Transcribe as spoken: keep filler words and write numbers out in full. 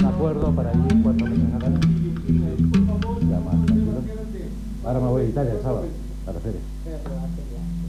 un acuerdo para ir cuatro meses al año. Ya más tranquilo. Ahora me voy a Italia el sábado, a la feria.